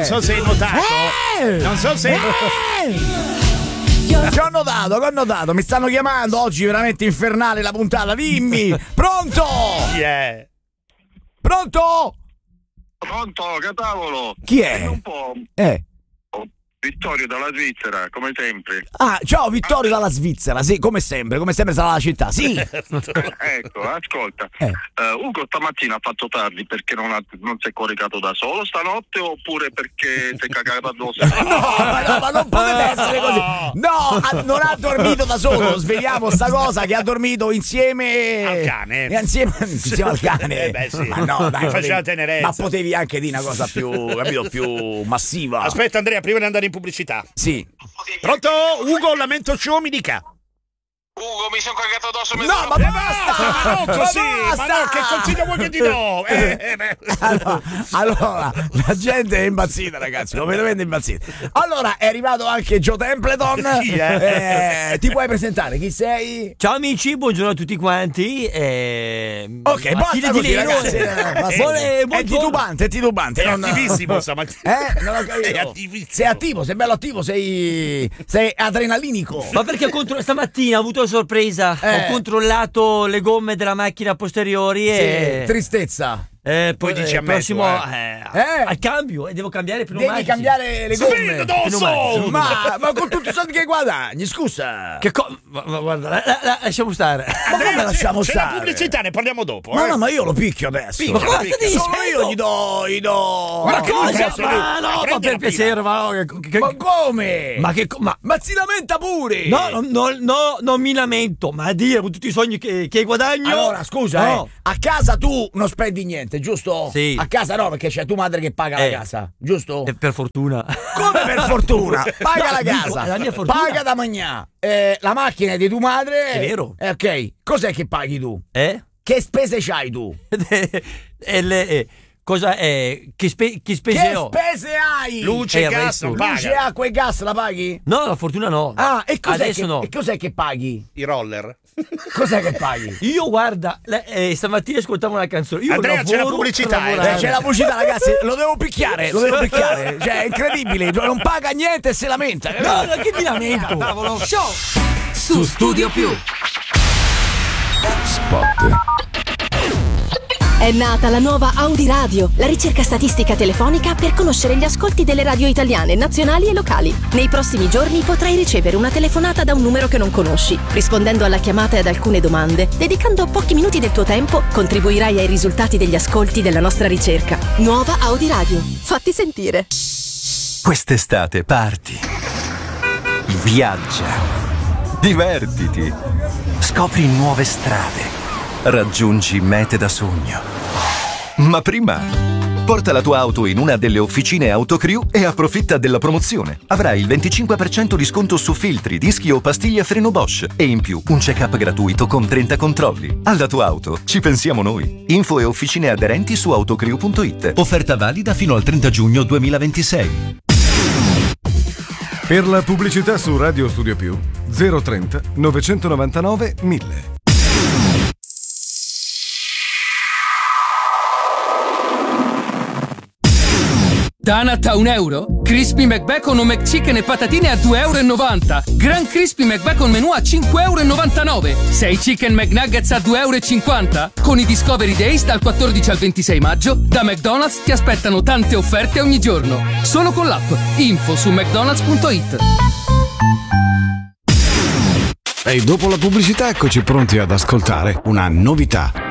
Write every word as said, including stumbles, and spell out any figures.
so se hai notato. Eh! Non so se. Eh! Che ho notato, che ho notato. Mi stanno chiamando oggi, veramente infernale la puntata. Dimmi, pronto? Chi è? Pronto? Pronto, che tavolo? Chi è? Un po'. Eh. Vittorio dalla Svizzera, come sempre. Ah, ciao Vittorio dalla Svizzera, sì, come sempre, come sempre sarà la città, sì. Ecco, ascolta. Eh. Uh, Ugo stamattina ha fatto tardi perché non, ha, non si è coricato da solo stanotte oppure perché si è cagato addosso? No, ma, no, ma non potete essere così. No, ha, non ha dormito da solo, sveliamo sta cosa che ha dormito insieme al cane. Insieme, insieme al cane. Eh beh, sì. Ma no, dai, faceva potevi, tenerezza. ma potevi anche dire una cosa più, capito, più massiva. Aspetta Andrea, prima di andare in pubblicità. Sì. Pronto? Ugo, lamento ciò, mi dica. Ugo, mi sono cagato addosso No, ma Eh, basta! ma non così! Ma Ma basta! no, che consiglio vuoi che ti do? Eh, eh, beh. Allora, allora, la gente è impazzita, ragazzi, completamente impazzita. Allora, è arrivato anche Joe Templeton. Chi è? Eh, ti puoi presentare? Chi sei? Ciao amici, buongiorno a tutti quanti. Eh... Ok, basta così, ragazzi. Eh, basta. Buone- È buongiorno. titubante, è titubante. È non- attivissimo stamattina. Eh? Non ho capito. È attivissimo. Sei attivo, sei bello attivo, sei, sei adrenalinico. Ma perché contro... stamattina ho avuto una sorpresa. Eh. Ho controllato le gomme della macchina posteriori e Sì, tristezza. eh, Poi poi dici a il me, prossimo tu, eh, Eh? al cambio e devo cambiare i pneumatici. Devi cambiare le gomme. Dosso! Ma, ma con tutti i soldi che guadagni, scusa. Che co- ma, ma guarda, la, la- la- lasciamo stare. Ma come lasciamo c'è stare? la pubblicità, ne parliamo dopo. No, eh. no, ma io lo picchio adesso. Picchia, Ma cosa picchia. stai Solo dicendo? io gli do, gli do. Ma che cosa? cazzo Ma lui? no, ma Prendi per la piacere, ma, che- che- Ma come? ma che co- ma Ma si lamenta pure. no, no, no, no, non mi lamento, ma a dire con tutti i sogni che, che guadagno. Allora, scusa, No. eh, a casa tu non spendi niente, giusto? Sì. A casa no, perché c'è tua madre che paga Eh. la casa, giusto? Eh, per fortuna. Come per fortuna? Paga No, la dico, casa, è la mia fortuna. paga da mangiare. Eh, la macchina è di tua madre. È vero. Eh, ok, cos'è che paghi tu? Eh? Che spese c'hai tu? e le, eh, cosa è? Che, spe- che spese Che ho? spese hai? Luce Eh, e gas adesso. non Luce, paga. acqua e gas la paghi? No, la fortuna no. Ah, e cos'è, Adesso che, no. e cos'è che paghi? I roller. Cos'è che paghi? Io guarda, la- eh, stamattina ascoltavo una canzone. Io Andrea, c'è la lavoro pubblicità, per eh. lavorare. Eh, c'è la pubblicità, ragazzi, lo devo picchiare, lo devo picchiare. Cioè, è incredibile, non paga niente e si lamenta. No, no, che mi lamento. Cavolo. Show su Studio Più. È nata la nuova Audi Radio, la ricerca statistica telefonica per conoscere gli ascolti delle radio italiane, nazionali e locali. Nei prossimi giorni potrai ricevere una telefonata da un numero che non conosci. Rispondendo alla chiamata e ad alcune domande, dedicando pochi minuti del tuo tempo, contribuirai ai risultati degli ascolti della nostra ricerca. Nuova Audi Radio. Fatti sentire. Quest'estate parti, viaggia, divertiti, scopri nuove strade, raggiungi mete da sogno. Ma prima, porta la tua auto in una delle officine Autocrew e approfitta della promozione. Avrai il venticinque per cento di sconto su filtri, dischi o pastiglie a freno Bosch e in più un check-up gratuito con trenta controlli. Alla tua auto ci pensiamo noi. Info e officine aderenti su autocrew punto it. Offerta valida fino al trenta giugno duemilaventisei. Per la pubblicità su Radio Studio Più zero trenta novecentonovantanove mille. Donut a un euro? Crispy McBacon o McChicken e patatine a due e novanta euro. Gran Crispy McBacon menù a cinque e novantanove euro. sei Chicken McNuggets a due e cinquanta euro. Con i Discovery Days dal quattordici al ventisei maggio, da McDonald's ti aspettano tante offerte ogni giorno. Solo con l'app. Info su mcdonalds punto it. E dopo la pubblicità eccoci pronti ad ascoltare una novità.